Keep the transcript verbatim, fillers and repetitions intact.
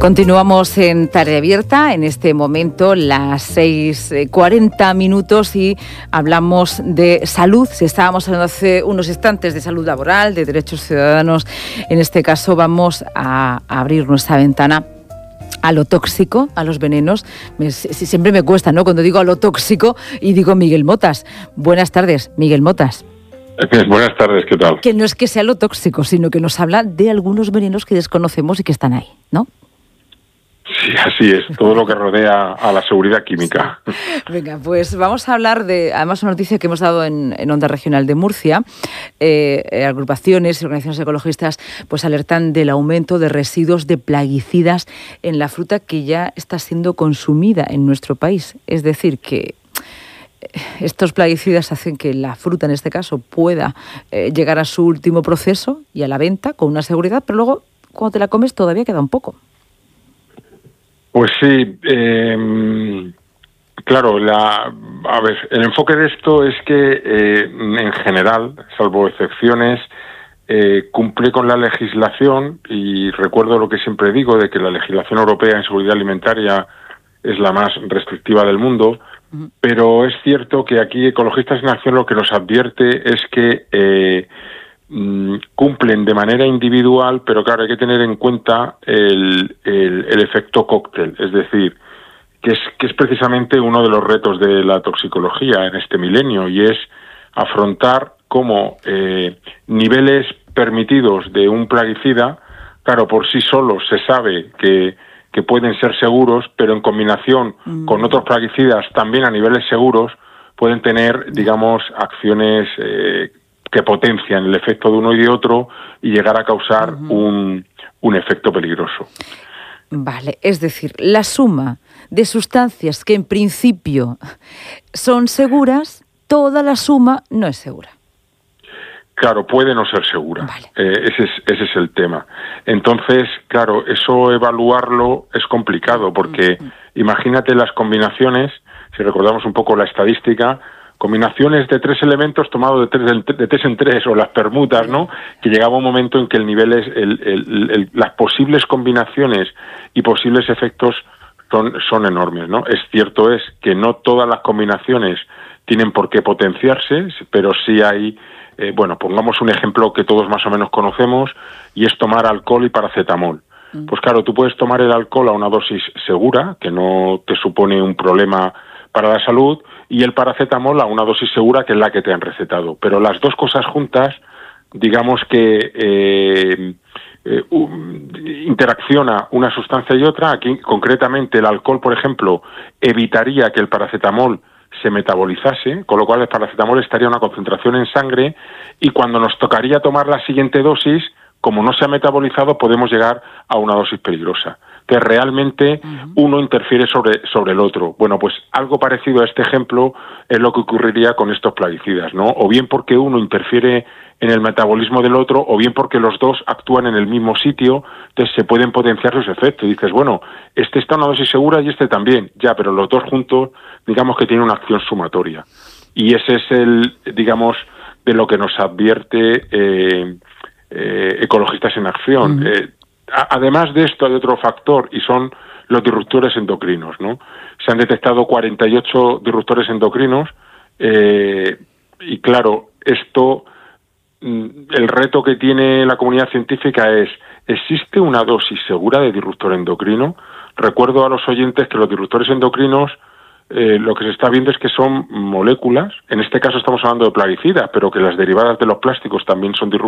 Continuamos en Tarea Abierta, en este momento las seis cuarenta minutos y hablamos de salud. Si estábamos hablando hace unos instantes de salud laboral, de derechos ciudadanos, en este caso vamos a abrir nuestra ventana a lo tóxico, a los venenos. Me, siempre me cuesta, ¿no?, cuando digo a lo tóxico y digo Miguel Motas. Buenas tardes, Miguel Motas. Buenas tardes, ¿qué tal? Que no es que sea lo tóxico, sino que nos habla de algunos venenos que desconocemos y que están ahí, ¿no? Sí, así es, todo lo que rodea a la seguridad química. Sí. Venga, pues vamos a hablar de, además, una noticia que hemos dado en, en Onda Regional de Murcia. Eh, agrupaciones y organizaciones ecologistas pues alertan del aumento de residuos de plaguicidas en la fruta que ya está siendo consumida en nuestro país. Es decir, que estos plaguicidas hacen que la fruta, en este caso, pueda eh, llegar a su último proceso y a la venta con una seguridad, pero luego, cuando te la comes, todavía queda un poco. Pues sí, eh, claro, la, a ver, el enfoque de esto es que eh, en general, salvo excepciones, eh, cumple con la legislación, y recuerdo lo que siempre digo de que la legislación europea en seguridad alimentaria es la más restrictiva del mundo, uh-huh. Pero es cierto que aquí Ecologistas en Acción lo que nos advierte es que eh, cumplen de manera individual, pero claro, hay que tener en cuenta el, el, el efecto cóctel, es decir, que es, que es precisamente uno de los retos de la toxicología en este milenio, y es afrontar cómo eh, niveles permitidos de un plaguicida, claro, por sí solos se sabe que, que pueden ser seguros, pero en combinación mm. con otros plaguicidas también a niveles seguros, pueden tener, digamos, acciones eh, que potencian el efecto de uno y de otro y llegar a causar uh-huh. un, un efecto peligroso. Vale, es decir, la suma de sustancias que en principio son seguras, toda la suma no es segura. Claro, puede no ser segura. Vale. Eh, ese es, ese es el tema. Entonces, claro, eso evaluarlo es complicado porque uh-huh. imagínate las combinaciones, si recordamos un poco la estadística, combinaciones de tres elementos tomados de tres, de tres en tres, o las permutas, ¿no? Que llegaba un momento en que el nivel es, el, el, el, las posibles combinaciones y posibles efectos son, son enormes, ¿no? Es cierto es que no todas las combinaciones tienen por qué potenciarse, pero sí hay, eh, bueno, pongamos un ejemplo que todos más o menos conocemos, y es tomar alcohol y paracetamol. Mm. Pues claro, tú puedes tomar el alcohol a una dosis segura, que no te supone un problema para la salud, y el paracetamol a una dosis segura, que es la que te han recetado. Pero las dos cosas juntas, digamos que eh, eh, um, interacciona una sustancia y otra. Aquí, concretamente, el alcohol, por ejemplo, evitaría que el paracetamol se metabolizase, con lo cual el paracetamol estaría a una concentración en sangre, y cuando nos tocaría tomar la siguiente dosis, como no se ha metabolizado, podemos llegar a una dosis peligrosa. Que realmente uh-huh. uno interfiere sobre, sobre el otro. Bueno, pues algo parecido a este ejemplo es lo que ocurriría con estos plaguicidas, ¿no? O bien porque uno interfiere en el metabolismo del otro, o bien porque los dos actúan en el mismo sitio, entonces se pueden potenciar sus efectos. Y dices, bueno, este está a una dosis segura y este también, ya, pero los dos juntos, digamos que tienen una acción sumatoria. Y ese es el, digamos, de lo que nos advierte eh, eh, Ecologistas en Acción. Uh-huh. Eh, Además de esto hay otro factor, y son los disruptores endocrinos, ¿no? Se han detectado cuarenta y ocho disruptores endocrinos, eh, y claro, esto, el reto que tiene la comunidad científica es, ¿existe una dosis segura de disruptor endocrino? Recuerdo a los oyentes que los disruptores endocrinos, eh, lo que se está viendo es que son moléculas, en este caso estamos hablando de plaguicidas, pero que las derivadas de los plásticos también son disruptores.